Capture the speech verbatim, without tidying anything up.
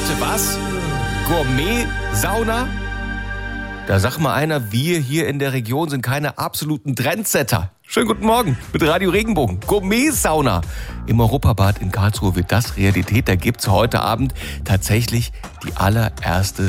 Bitte was? Gourmet-Sauna? Da sagt mal einer, wir hier in der Region sind keine absoluten Trendsetter. Schönen guten Morgen mit Radio Regenbogen. Gourmet-Sauna. Im Europabad in Karlsruhe wird das Realität. Da gibt's heute Abend tatsächlich die allererste